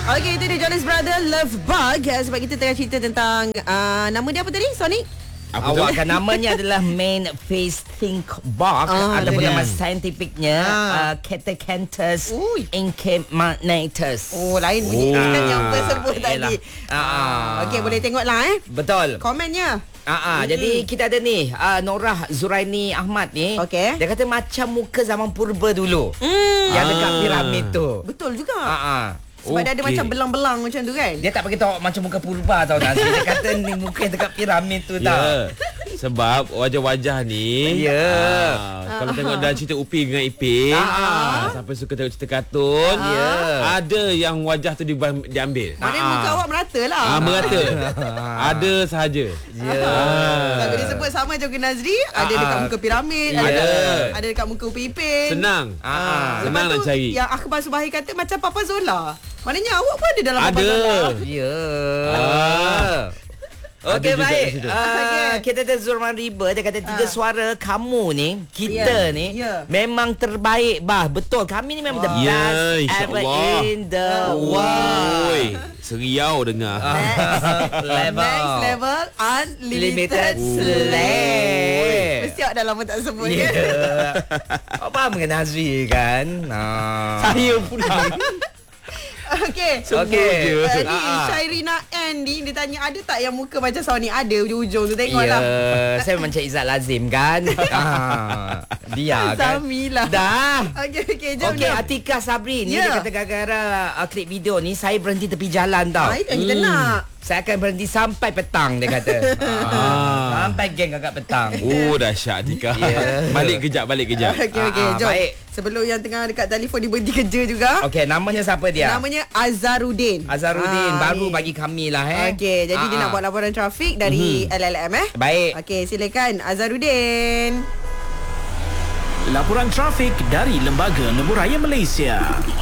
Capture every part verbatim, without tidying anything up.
Okey, itu dia Jonas Brother Love Bug. Sebab kita tengah cerita tentang uh, nama dia apa tadi, Sonic? Awak kan namanya adalah main face think bug Ah, ataupun dia. nama saintifiknya Ah. uh, Catachanthus Ui. incarnatus. Oh, lain bunyi Oh. kan yang tersebut Yelah. tadi. Ah. Okey, boleh tengoklah eh. Betul. Komennya. Ah, ah, Hmm. jadi kita ada ni uh, Norah Zuraini Ahmad ni. Okey. Dia kata macam muka zaman purba dulu. Hmm. Yang dekat Ah. piramid tu. Betul juga. Ah, ah. Sebab dia ada Okey. macam belang-belang macam tu kan. Dia tak bagi tahu macam muka purba tau Nazri. Dia kata ni muka yang dekat piramid tu Ya. tau. Sebab wajah-wajah ni Ya. ah, kalau tengok dalam cerita Upin dengan Ipin, ah, siapa suka tengok cerita kartun, Ya. ada yang wajah tu diba- diambil. Maknanya Ah. muka awak merata lah. Ah, merata. Ada sahaja. Ya. Kalau dia sebut sama macam ke Nazri, ada Ah, dekat ah. muka piramid, Ya. ada ada dekat muka Upin-Ipin. Senang. Ah. Senang Lepas nak tu, cari. yang Akhbar Subahi kata macam Papa Zola. Maknanya awak pun ada dalam Papa Ada. Zola. Ya. Ah. Okey, Ada juga baik. kat situ. Uh, Okey. kita ada Zurman Riba. Dia kata tiga Ah. suara kamu ni, kita Ya, ni ya. memang terbaik bah. Betul. Kami ni memang the Wah. best Ya, ever insyaAllah. in the Oi, world. seriau dengar. Level. Next level Unlimited Limited Slay. Slay. Mesti awak dah lama tak sebut Ya. yeah. Awak faham dengan Nazri kan? Ah. Saya pula. Okey. Okey. je. Tadi Ah, ah. Syairina N ni dia tanya ada tak yang muka macam Sonic? Ada ujung-ujung tu, Ya, tengoklah. saya memang Cik Izzat Lazim kan. ah, dia kan. Samilah. Dah. Okey, okey, jom. Okey, jom. Atika Sabri ni Ya. dia kata gara-gara uh, klip video ni saya berhenti tepi jalan tau. Ah, itu yang kita nak. Saya akan berhenti sampai petang dia kata. ah, sampai geng agak petang. Oh, dahsyat Tika. Ya. Balik kejap, balik kejap. Okey, okey, Ah, ah, jom. baik. Sebelum yang tengah dekat telefon dia berhenti kerja juga. Okey, namanya siapa dia? Namanya Azharuddin. Azharuddin, Ah, baru ni. bagi kami lah eh. Okey, jadi Ah, dia nak ah. buat laporan trafik dari L L M eh. Baik. Okey, silakan Azharuddin. Laporan trafik dari Lembaga Lebuhraya Malaysia.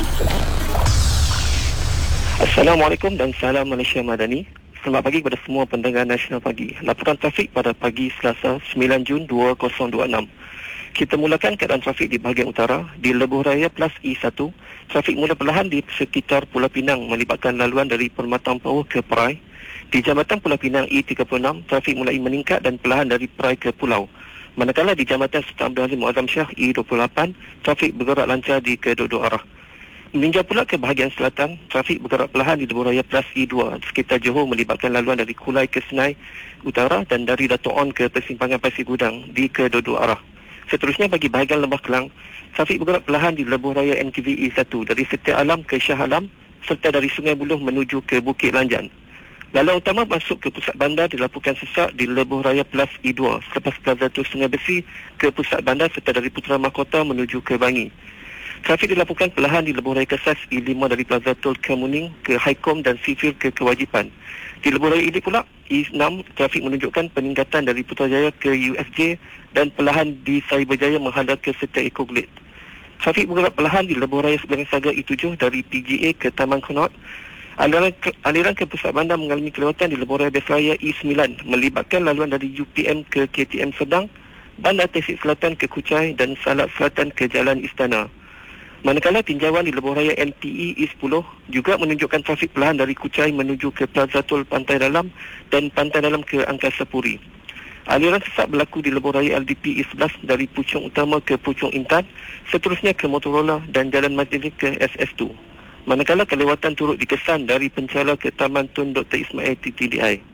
Assalamualaikum dan salam Malaysia Madani. Selamat pagi kepada semua pendengar Nasional Pagi. Laporan trafik pada pagi Selasa sembilan Jun dua ribu dua puluh enam. Kita mulakan keadaan trafik di bahagian utara. Di Lebuhraya Plus E satu, trafik mula perlahan di sekitar Pulau Pinang melibatkan laluan dari Permatang Power ke Perai. Di Jambatan Pulau Pinang E tiga puluh enam, trafik mulai meningkat dan perlahan dari Perai ke Pulau. Manakala di Jambatan Sultan Abdul Aziz Muazzam Shah E dua puluh lapan, trafik bergerak lancar di kedua-dua arah. Meninjau pula ke bahagian selatan, trafik bergerak perlahan di Lebuhraya Plus E dua sekitar Johor melibatkan laluan dari Kulai ke Senai Utara dan dari Dato' On ke persimpangan Pasir Gudang di kedua-dua arah. Seterusnya bagi bahagian Lembah Kelang, trafik bergerak perlahan di Lebuhraya M T V E satu dari Setia Alam ke Shah Alam serta dari Sungai Buloh menuju ke Bukit Lanjan. Laluan utama masuk ke pusat bandar dilaporkan sesak di Lebuhraya Plus E dua selepas Plaza Tol Sungai Besi ke pusat bandar serta dari Putra Mahkota menuju ke Bangi. Trafik dilaporkan perlahan di Lebuhraya Kesas E lima dari Plaza Tol Kemuning ke Haikom dan Sifil ke Kewajipan. Di Lebuhraya ini pula E enam trafik menunjukkan peningkatan dari Putrajaya ke U S J dan perlahan di Cyberjaya menghadap ke Setia Eco Glade. Trafik bergerak perlahan di Lebuhraya Seberang Saga E tujuh dari P G A ke Taman Konot. Aliran ke, aliran ke pusat bandar mengalami kelewatan di Lebuhraya Besraya E sembilan melibatkan laluan dari U P M ke K T M Sedang, Bandar Tasik Selatan ke Kuchai dan Salak Selatan ke Jalan Istana. Manakala tinjauan di Lebuhraya M T E E sepuluh juga menunjukkan trafik perlahan dari Kuchai menuju ke Plaza Tol Pantai Dalam dan Pantai Dalam ke Angkasa Puri. Aliran sesak berlaku di Lebuhraya L D P E sebelas dari Puchong Utama ke Puchong Intan, seterusnya ke Motorola dan Jalan Majlis ke S S dua. Manakala kelewatan turut dikesan dari Penchala ke Taman Tun Doktor Ismail T T D I.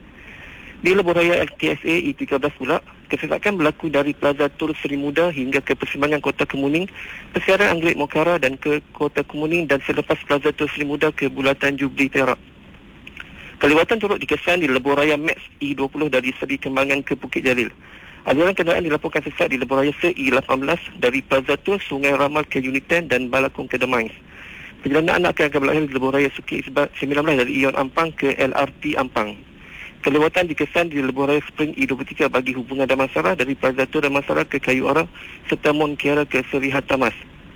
Di Lebuhraya L T S A E tiga belas pula, kesesakan berlaku dari Plaza Tol Seri Muda hingga ke persimpangan Kota Kemuning, persiaran Anggrek Mokhara dan ke Kota Kemuning dan selepas Plaza Tol Seri Muda ke Bulatan Jubli Perak. Kelewatan turut dikesan di Lebuhraya Max E dua puluh dari Seri Kembangan ke Bukit Jalil. Aliran kenderaan dilaporkan sesak di Lebuhraya Se E lapan belas dari Plaza Tol Sungai Ramal ke Uniten dan Balakong ke Demais. Perjalanan akan akan berlangsung di Lebuhraya Suki Isbat sembilan belas dari Ion Ampang ke L R T Ampang. Kelewatan dikesan di Lebuhraya Spring E dua puluh tiga bagi hubungan Damansara dari Plaza Tol Damansara ke Kayu Ora serta Mon Kiara ke Seri Hatamas.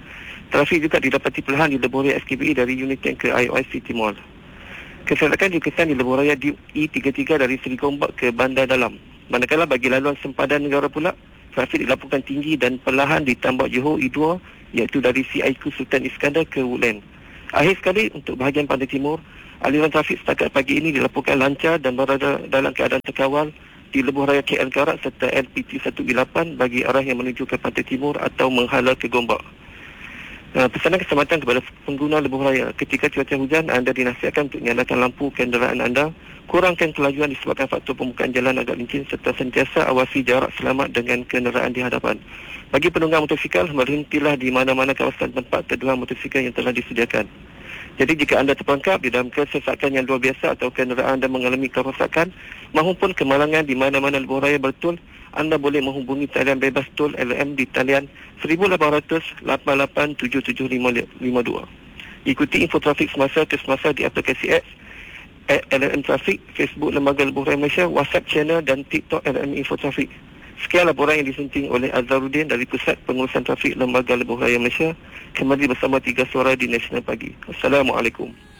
Trafik juga didapati perlahan di Lebuhraya S K B E dari Uniten ke I O I City Mall. Kesalahan dikesan di Lebuhraya E tiga puluh tiga dari Seri Gombak ke Bandar Dalam. Manakala bagi laluan sempadan negara pula, trafik dilaporkan tinggi dan perlahan di Tambak Johor E dua iaitu dari C I Q Sultan Iskandar ke Woodland. Akhir sekali, untuk bahagian Pantai Timur, aliran trafik setakat pagi ini dilaporkan lancar dan berada dalam keadaan terkawal di Lebuh Raya K L Karak serta L P T seratus lapan bagi arah yang menuju ke Pantai Timur atau menghala ke Gombak. Uh, pesanan keselamatan kepada pengguna Lebuh Raya, ketika cuaca hujan, anda dinasihatkan untuk nyalakan lampu kenderaan anda, kurangkan kelajuan disebabkan faktor pembukaan jalan agak licin serta sentiasa awasi jarak selamat dengan kenderaan di hadapan. Bagi penunggang motosikal, berhentilah di mana-mana kawasan tempat teduhan motosikal yang telah disediakan. Jadi jika anda terperangkap di dalam kesesakan yang luar biasa atau kenderaan anda mengalami kerosakan maupun kemalangan di mana-mana Lebuh Raya bertol, anda boleh menghubungi talian bebas tol L M di talian seribu lapan ratus lapan lapan tujuh tujuh lima lima dua. Ikuti info trafik semasa ke semasa di aplikasi X, L M Trafik, Facebook Lembaga Lebuh Raya Malaysia, WhatsApp channel dan TikTok L M Info Trafik. Sekian laporan yang disunting oleh Azharuddin dari Pusat Pengurusan Trafik Lembaga Lebuh Raya Malaysia. Kembali bersama Tiga Suara di Nasional Pagi. Assalamualaikum.